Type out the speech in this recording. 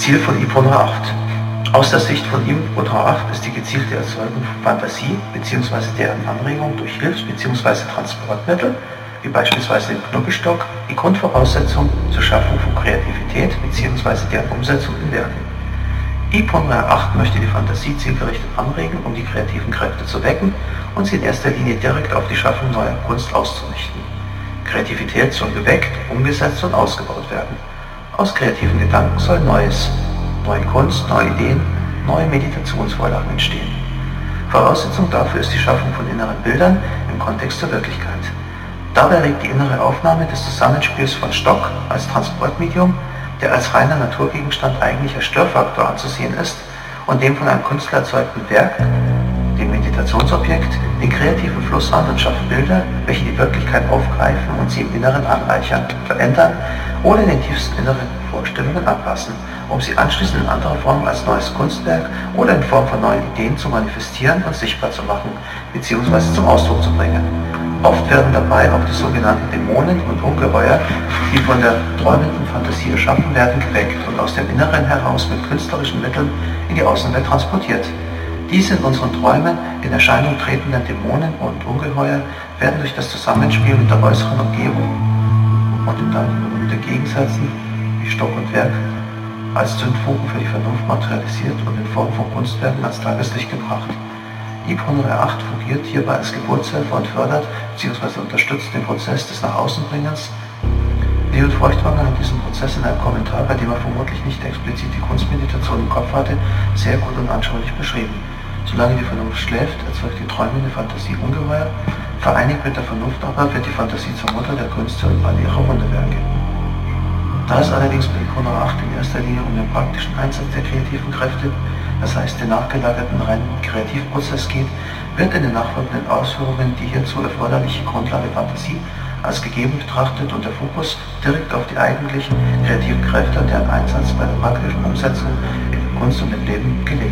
Ziel von IPRONA 8. Aus der Sicht von IPRONA 8 ist die gezielte Erzeugung von Fantasie bzw. deren Anregung durch Hilfs- bzw. Transportmittel, wie beispielsweise den Knubbelstock, die Grundvoraussetzung zur Schaffung von Kreativität bzw. deren Umsetzung in Werken. IPRONA 8 möchte die Fantasie zielgerichtet anregen, um die kreativen Kräfte zu wecken und sie in erster Linie direkt auf die Schaffung neuer Kunst auszurichten. Kreativität soll geweckt, umgesetzt und ausgebaut werden. Aus kreativen Gedanken soll neue Kunst, neue Ideen, neue Meditationsvorlagen entstehen. Voraussetzung dafür ist die Schaffung von inneren Bildern im Kontext zur Wirklichkeit. Dabei regt die innere Aufnahme des Zusammenspiels von Stock als Transportmedium, der als reiner Naturgegenstand eigentlich als Störfaktor anzusehen ist, und dem von einem Künstler erzeugten Werk, dem Meditationsobjekt, den kreativen Fluss an und schafft Bilder, welche die Wirklichkeit aufgreifen und sie im Inneren anreichern, verändern oder in den tiefsten inneren Vorstellungen anpassen, um sie anschließend in anderer Form als neues Kunstwerk oder in Form von neuen Ideen zu manifestieren und sichtbar zu machen bzw. zum Ausdruck zu bringen. Oft werden dabei auch die sogenannten Dämonen und Ungeheuer, die von der träumenden Fantasie erschaffen werden, geweckt und aus dem Inneren heraus mit künstlerischen Mitteln in die Außenwelt transportiert. Diese in unseren Träumen in Erscheinung tretenden Dämonen und Ungeheuer werden durch das Zusammenspiel mit der äußeren Umgebung und in den Gegensätzen wie Stock und Werk als Zündfunken für die Vernunft materialisiert und in Form von Kunstwerken ans Tageslicht gebracht. IPRONA 8 fungiert hierbei als Geburtshelfer und fördert bzw. unterstützt den Prozess des Nach-Außen-Bringens. Leon Feuchtwanger hat diesen Prozess in einem Kommentar, bei dem er vermutlich nicht explizit die Kunstmeditation im Kopf hatte, sehr gut und anschaulich beschrieben. Solange die Vernunft schläft, erzeugt die träumende Fantasie Ungeheuer, vereinigt mit der Vernunft aber wird die Fantasie zur Mutter der Künste und all ihrer Wunderwerke. Da es allerdings bei IPRONA 8 in erster Linie um den praktischen Einsatz der kreativen Kräfte, das heißt den nachgelagerten reinen Kreativprozess geht, wird in den nachfolgenden Ausführungen die hierzu erforderliche Grundlage Fantasie als gegeben betrachtet und der Fokus direkt auf die eigentlichen kreativen Kräfte und deren Einsatz bei der praktischen Umsetzung in Kunst und im Leben gelegt.